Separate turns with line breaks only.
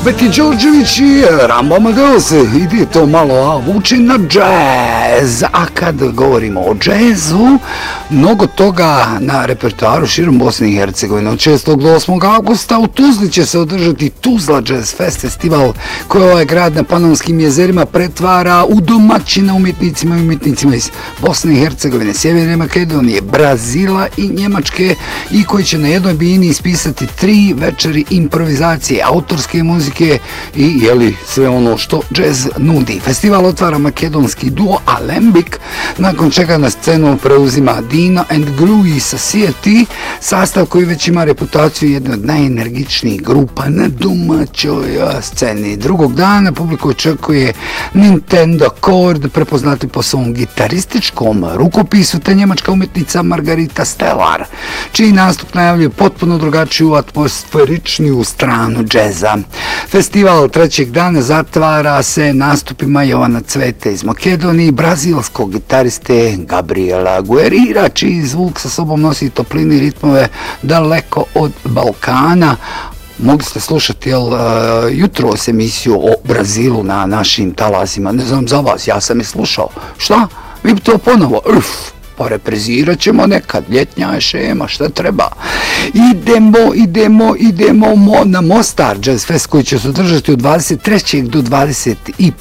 Beti Đorđević i Rambo Amadeus, ide to malo, a vuči na džez. A kad govorimo o džezu, mnogo toga na repertoaru širom Bosne i Hercegovine. Od 6. do 8. augusta u Tuzli će se održati Tuzla Jazz Fest festival koji ovaj grad na Panonskim jezerima pretvara u domaćina umjetnicima i umjetnicima iz Bosne i Hercegovine, Sjeverne Makedonije, Brazila i Njemačke i koji će na jednoj bini ispisati 3 večeri improvizacije, autorske muzike i sve ono što džez nudi. Festival otvara makedonski duo Alembic, nakon čega na scenu preuzima Dino and Glue Society, sastav koji već ima reputaciju jedne od najenergičnijih grupa na domaćoj sceni. Drugog dana publiku očekuje Nintendo Cord, prepoznati po svom gitarističkom rukopisu, te njemačka umjetnica Margarita Stellar, čiji nastup najavljuje potpuno drugačiju atmosferičniju stranu džeza. Festival trećeg dana zatvara se nastupima Jovana Cvete iz Makedonije i brazilskog gitariste Gabriela Guerrera, čiji zvuk sa sobom nosi toplini i ritmove daleko od Balkana. Mogli ste slušati jutros emisiju o Brazilu na našim talasima, ne znam za vas, ja sam je slušao. Šta? Vi bi to ponovo? Pa reprizirat ćemo nekad, ljetnja je šema, šta treba. Idemo na Mostar Jazz Fest koji će se održati od 23. do 25.